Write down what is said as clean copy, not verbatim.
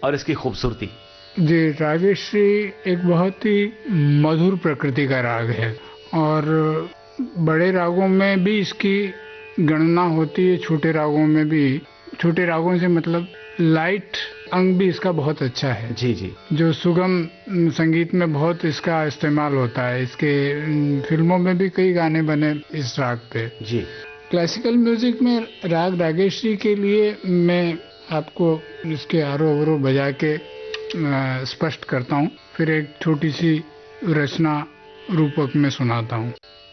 और इसकी खूबसूरती? जी, रागेश्री एक बहुत ही मधुर प्रकृति का राग है और बड़े रागों में भी इसकी गणना होती है, छोटे रागों में भी। छोटे रागों से मतलब लाइट अंग भी इसका बहुत अच्छा है। जी जी। जो सुगम संगीत में बहुत इसका इस्तेमाल होता है। इसके फिल्मों में भी कई गाने बने इस राग पे। जी। क्लासिकल म्यूजिक में राग रागेश्री के लिए मैं आपको इसके आरोह अवरोह बजा के स्पष्ट करता हूँ, फिर एक छोटी सी रचना रूपक में सुनाता हूँ।